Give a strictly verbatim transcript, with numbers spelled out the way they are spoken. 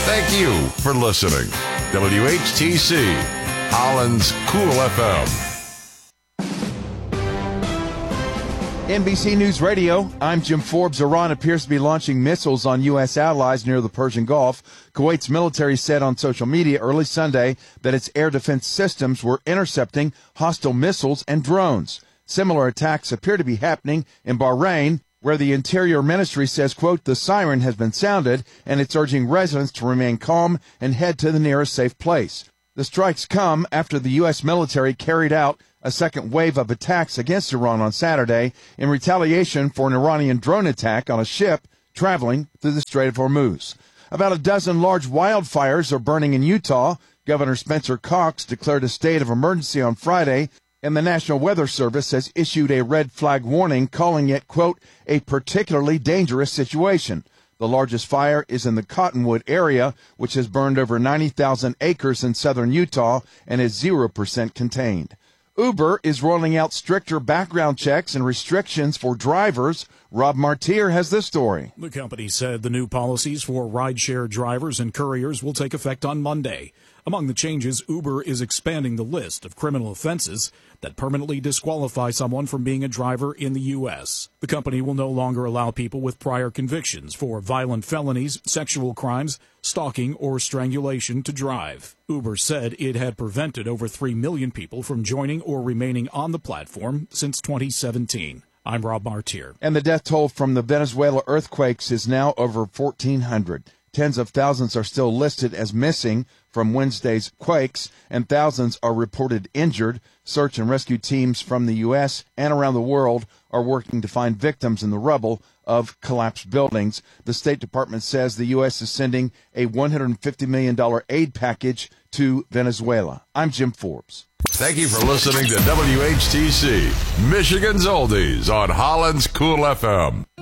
Thank you for listening. W H T C, Holland's Cool F M. N B C News Radio, I'm Jim Forbes. Iran appears to be launching missiles on U S allies near the Persian Gulf. Kuwait's military said on social media early Sunday that its air defense systems were intercepting hostile missiles and drones. Similar attacks appear to be happening in Bahrain, where the Interior Ministry says, quote, the siren has been sounded and it's urging residents to remain calm and head to the nearest safe place. The strikes come after the U S military carried out a second wave of attacks against Iran on Saturday in retaliation for an Iranian drone attack on a ship traveling through the Strait of Hormuz. About a dozen large wildfires are burning in Utah. Governor Spencer Cox declared a state of emergency on Friday, and the National Weather Service has issued a red flag warning, calling it, quote, a particularly dangerous situation. The largest fire is in the Cottonwood area, which has burned over ninety thousand acres in southern Utah and is zero percent contained. Uber is rolling out stricter background checks and restrictions for drivers. Rob Martier has this story. The company said the new policies for rideshare drivers and couriers will take effect on Monday. Among the changes, Uber is expanding the list of criminal offenses that permanently disqualify someone from being a driver in the U S. The company will no longer allow people with prior convictions for violent felonies, sexual crimes, stalking, or strangulation to drive. Uber said it had prevented over three million people from joining or remaining on the platform since twenty seventeen. I'm Rob Martier. And the death toll from the Venezuela earthquakes is now over fourteen hundred. Tens of thousands are still listed as missing from Wednesday's quakes, and thousands are reported injured. Search and rescue teams from the U S and around the world are working to find victims in the rubble of collapsed buildings. The State Department says the U S is sending a one hundred fifty million dollars aid package to Venezuela. I'm Jim Forbes. Thank you for listening to W H T C, Michigan's Oldies on Holland's Cool F M.